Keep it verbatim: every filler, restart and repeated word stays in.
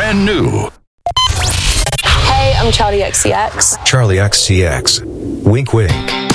brand new. Hey, I'm Charlie X C X. Charlie X C X. Wink wink.